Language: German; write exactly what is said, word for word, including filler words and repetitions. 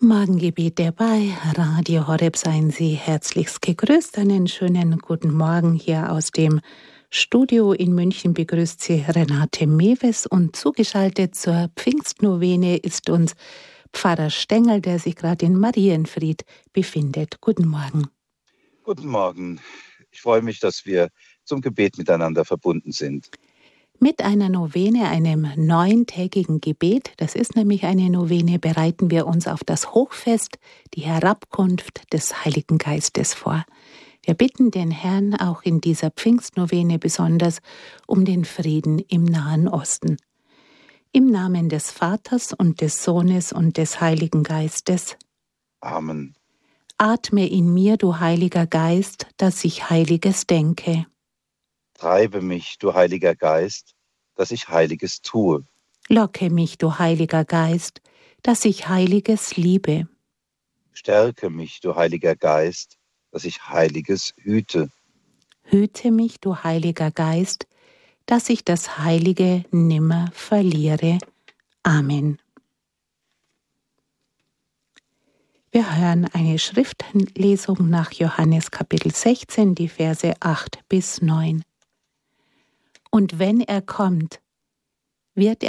Morgengebet bei Radio Horeb, seien Sie herzlichst gegrüßt. Einen schönen guten Morgen hier aus dem Studio in München begrüßt Sie Renate Mewes und zugeschaltet zur Pfingstnovene ist uns Pfarrer Stengel, der sich gerade in Marienfried befindet. Guten Morgen. Guten Morgen. Ich freue mich, dass wir zum Gebet miteinander verbunden sind. Mit einer Novene, einem neuntägigen Gebet, das ist nämlich eine Novene, bereiten wir uns auf das Hochfest, die Herabkunft des Heiligen Geistes vor. Wir bitten den Herrn auch in dieser Pfingstnovene besonders um den Frieden im Nahen Osten. Im Namen des Vaters und des Sohnes und des Heiligen Geistes. Amen. Atme in mir, du Heiliger Geist, dass ich Heiliges denke. Treibe mich, du Heiliger Geist, dass ich Heiliges tue. Locke mich, du Heiliger Geist, dass ich Heiliges liebe. Stärke mich, du Heiliger Geist, dass ich Heiliges hüte. Hüte mich, du Heiliger Geist, dass ich das Heilige nimmer verliere. Amen. Wir hören eine Schriftlesung nach Johannes Kapitel sechzehn, die Verse acht bis neun. Und wenn er kommt, wird